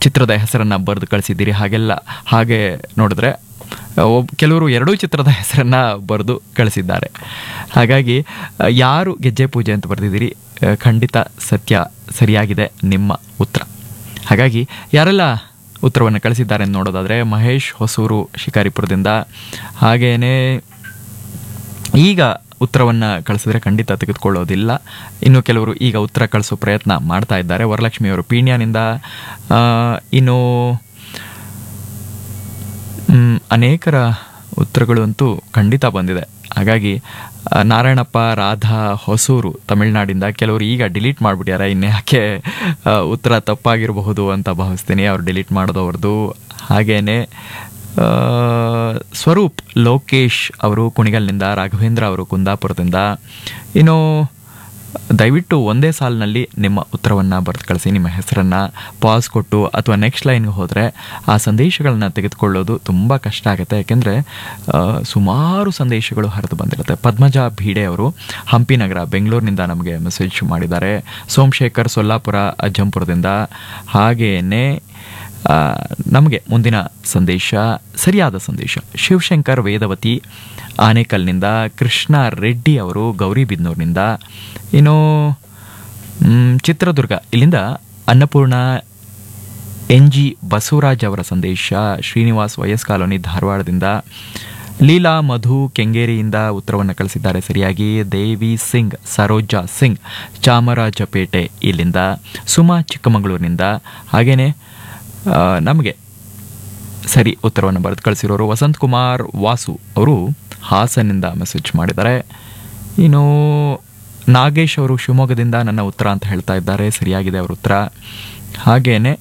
ಚಿತ್ರದ ಹೆಸರನ್ನು ಬರೆದು ಕಳಿಸಿದ್ದೀರಿ. ಹಾಗೆ ನೋಡಿದ್ರೆ ಕೆಲವರು ಎರಡೂ ಚಿತ್ರದ ಹೆಸರನ್ನು ಬರೆದು ಕಳಿಸಿದ್ದಾರೆ. ಹಾಗಾಗಿ ಯಾರು ಗೆಜ್ಜೆ ಪೂಜೆ ಅಂತ ಬರೆದಿದ್ದೀರಿ, ಖಂಡಿತ ಸರಿಯಾಗಿದೆ ನಿಮ್ಮ ಉತ್ತರ. ಹಾಗಾಗಿ ಯಾರೆಲ್ಲ ಉತ್ತರವನ್ನು ಕಳಿಸಿದ್ದಾರೆ ಅಂತ ನೋಡೋದಾದರೆ, ಮಹೇಶ್ ಹೊಸೂರು ಶಿಕಾರಿಪುರದಿಂದ, ಹಾಗೆಯೇ ಈಗ ಉತ್ತರವನ್ನು ಕಳಿಸಿದ್ರೆ ಖಂಡಿತ ತೆಗೆದುಕೊಳ್ಳೋದಿಲ್ಲ. ಇನ್ನು ಕೆಲವರು ಈಗ ಉತ್ತರ ಕಳಿಸೋ ಪ್ರಯತ್ನ ಮಾಡ್ತಾ ಇದ್ದಾರೆ. ವರಲಕ್ಷ್ಮಿಯವರು ಪೀಣ್ಯನಿಂದ, ಇನ್ನು ಅನೇಕರ ಉತ್ತರಗಳು ಅಂತೂ ಖಂಡಿತ ಬಂದಿದೆ. ಹಾಗಾಗಿ ನಾರಾಯಣಪ್ಪ ರಾಧಾ ಹೊಸೂರು ತಮಿಳುನಾಡಿಂದ, ಕೆಲವರು ಈಗ ಡಿಲೀಟ್ ಮಾಡಿಬಿಟ್ಟಾರೆ, ಇನ್ಯಾಕೆ ಉತ್ತರ ತಪ್ಪಾಗಿರಬಹುದು ಅಂತ ಭಾವಿಸ್ತೀನಿ, ಅವ್ರು ಡಿಲೀಟ್ ಮಾಡೋದವ್ರದ್ದು. ಹಾಗೇನೆ ಸ್ವರೂಪ್ ಲೋಕೇಶ್ ಅವರು ಕುಣಿಗಲ್ನಿಂದ, ರಾಘವೇಂದ್ರ ಅವರು ಕುಂದಾಪುರದಿಂದ. ಇನ್ನು ದಯವಿಟ್ಟು ಒಂದೇ ಸಾಲಿನಲ್ಲಿ ನಿಮ್ಮ ಉತ್ತರವನ್ನು ಬರೆದು ಕಳಿಸಿ. ನಿಮ್ಮ ಹೆಸರನ್ನು ಪಾಸ್ ಕೊಟ್ಟು ಅಥವಾ ನೆಕ್ಸ್ಟ್ ಲೈನ್ಗೆ ಹೋದರೆ ಆ ಸಂದೇಶಗಳನ್ನು ತೆಗೆದುಕೊಳ್ಳೋದು ತುಂಬ ಕಷ್ಟ ಆಗುತ್ತೆ. ಯಾಕೆಂದರೆ ಸುಮಾರು ಸಂದೇಶಗಳು ಹರಿದು ಬಂದಿರುತ್ತೆ. ಪದ್ಮಜಾ ಭೀಡೆ ಅವರು ಹಂಪಿನಗರ ಬೆಂಗಳೂರಿನಿಂದ ನಮಗೆ ಮೆಸೇಜ್ ಮಾಡಿದ್ದಾರೆ. ಸೋಮಶೇಖರ್ ಸೊಲ್ಲಾಪುರ ಅಜ್ಜಂಪುರದಿಂದ. ಹಾಗೆಯೇ ನಮಗೆ ಮುಂದಿನ ಸಂದೇಶ, ಸರಿಯಾದ ಸಂದೇಶ, ಶಿವಶಂಕರ್ ವೇದವತಿ ಆನೇಕಲ್ನಿಂದ, ಕೃಷ್ಣ ರೆಡ್ಡಿ ಅವರು ಗೌರಿಬಿದನೂರಿನಿಂದ. ಇನ್ನು ಚಿತ್ರದುರ್ಗ ಇಲ್ಲಿಂದ ಅನ್ನಪೂರ್ಣ NG ಬಸವರಾಜ್ ಅವರ ಸಂದೇಶ, ಶ್ರೀನಿವಾಸ್ ವೈಎಸ್ ಕಾಲೋನಿ ಧಾರವಾಡದಿಂದ. ಲೀಲಾ ಮಧು ಕೆಂಗೇರಿಯಿಂದ ಉತ್ತರವನ್ನು ಕಳಿಸಿದ್ದಾರೆ ಸರಿಯಾಗಿ. ದೇವಿ ಸಿಂಗ್, ಸರೋಜಾ ಸಿಂಗ್ ಚಾಮರಾಜಪೇಟೆ ಇಲ್ಲಿಂದ. ಸುಮಾ ಚಿಕ್ಕಮಗಳೂರಿನಿಂದ. ಹಾಗೆಯೇ ನಮಗೆ ಸರಿ ಉತ್ತರವನ್ನು ಬರೆದು ಕಳಿಸಿರೋರು ವಸಂತ್ ಕುಮಾರ್ ವಾಸು ಅವರು ಹಾಸನಿಂದ ಮೆಸೇಜ್ ಮಾಡಿದ್ದಾರೆ. ಇನ್ನು ನಾಗೇಶ್ ಅವರು ಶಿವಮೊಗ್ಗದಿಂದ ನನ್ನ ಉತ್ತರ ಅಂತ ಹೇಳ್ತಾ ಇದ್ದಾರೆ, ಸರಿಯಾಗಿದೆ ಅವರ ಉತ್ತರ. ಹಾಗೇನೆ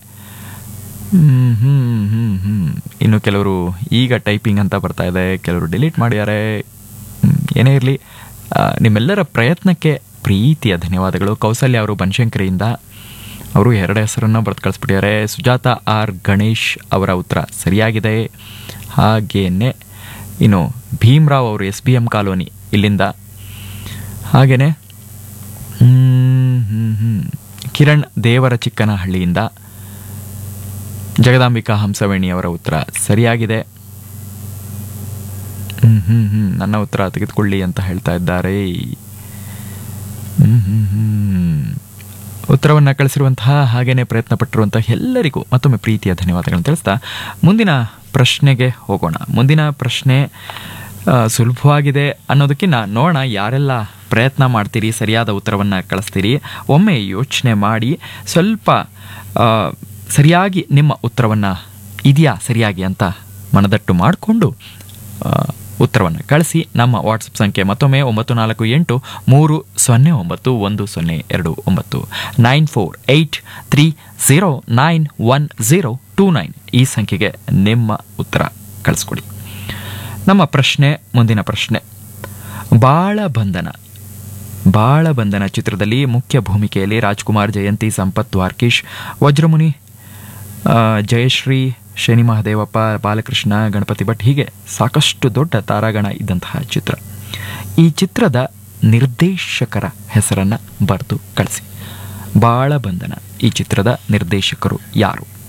ಇನ್ನು ಕೆಲವರು ಈಗ ಟೈಪಿಂಗ್ ಅಂತ ಬರ್ತಾ ಇದೆ, ಕೆಲವರು ಡಿಲೀಟ್ ಮಾಡಿದ್ದಾರೆ. ಏನೇ ಇರಲಿ, ನಿಮ್ಮೆಲ್ಲರ ಪ್ರಯತ್ನಕ್ಕೆ ಪ್ರೀತಿಯ ಧನ್ಯವಾದಗಳು. ಕೌಸಲ್ಯ ಅವರು ಬನಶಂಕರಿಯಿಂದ, ಅವರು ಎರಡು ಹೆಸರನ್ನು ಬರೆದು ಕಳಿಸ್ಬಿಟ್ಟಿದ್ದಾರೆ. ಸುಜಾತ ಆರ್ ಗಣೇಶ್ ಅವರ ಉತ್ತರ ಸರಿಯಾಗಿದೆ. ಹಾಗೇನೆ ಇನ್ನು ಭೀಮ್ರಾವ್ ಅವರು SBM ಕಾಲೋನಿ ಇಲ್ಲಿಂದ. ಹಾಗೆಯೇ ಕಿರಣ್ ದೇವರ ಚಿಕ್ಕನಹಳ್ಳಿಯಿಂದ. ಜಗದಾಂಬಿಕಾ ಹಂಸವೇಣಿ ಅವರ ಉತ್ತರ ಸರಿಯಾಗಿದೆ. ನನ್ನ ಉತ್ತರ ತೆಗೆದುಕೊಳ್ಳಿ ಅಂತ ಹೇಳ್ತಾ ಇದ್ದಾರೆ. ಉತ್ತರವನ್ನು ಕಳಿಸಿರುವಂತಹ ಹಾಗೇನೆ ಪ್ರಯತ್ನ ಪಟ್ಟಿರುವಂತಹ ಎಲ್ಲರಿಗೂ ಮತ್ತೊಮ್ಮೆ ಪ್ರೀತಿಯ ಧನ್ಯವಾದಗಳನ್ನು ತಿಳಿಸ್ತಾ ಮುಂದಿನ ಪ್ರಶ್ನೆಗೆ ಹೋಗೋಣ. ಮುಂದಿನ ಪ್ರಶ್ನೆ ಸುಲಭವಾಗಿದೆ ಅನ್ನೋದಕ್ಕಿಂತ ನೋಡೋಣ ಯಾರೆಲ್ಲ ಪ್ರಯತ್ನ ಮಾಡ್ತೀರಿ, ಸರಿಯಾದ ಉತ್ತರವನ್ನು ಕಳಿಸ್ತೀರಿ. ಒಮ್ಮೆ ಯೋಚನೆ ಮಾಡಿ ಸ್ವಲ್ಪ ಸರಿಯಾಗಿ ನಿಮ್ಮ ಉತ್ತರವನ್ನು ಇದೆಯಾ ಸರಿಯಾಗಿ ಅಂತ ಮನದಟ್ಟು ಮಾಡಿಕೊಂಡು ಉತ್ತರವನ್ನು ಕಳಿಸಿ. ನಮ್ಮ ವಾಟ್ಸಪ್ ಸಂಖ್ಯೆ ಮತ್ತೊಮ್ಮೆ 9483091029 9483091029 ಈ ಸಂಖ್ಯೆಗೆ ನಿಮ್ಮ ಉತ್ತರ ಕಳಿಸ್ಕೊಡಿ. ನಮ್ಮ ಪ್ರಶ್ನೆ, ಮುಂದಿನ ಪ್ರಶ್ನೆ, ಬಾಳಬಂಧನ ಚಿತ್ರದಲ್ಲಿ ಮುಖ್ಯ ಭೂಮಿಕೆಯಲ್ಲಿ ರಾಜ್ಕುಮಾರ್, ಜಯಂತಿ, ಸಂಪತ್, ದ್ವಾರ್ಕೀಶ್, ವಜ್ರಮುನಿ, ಜಯಶ್ರೀ, ಶನಿ ಮಹದೇವಪ್ಪ, ಬಾಲಕೃಷ್ಣ, ಗಣಪತಿ ಭಟ್ ಹೀಗೆ ಸಾಕಷ್ಟು ದೊಡ್ಡ ತಾರಾಗಣ ಇದ್ದಂತಹ ಚಿತ್ರ. ಈ ಚಿತ್ರದ ನಿರ್ದೇಶಕರ ಹೆಸರನ್ನು ಬರೆದು ಕಳಿಸಿ. ಬಾಳಬಂಧನ ಈ ಚಿತ್ರದ ನಿರ್ದೇಶಕರು ಯಾರು?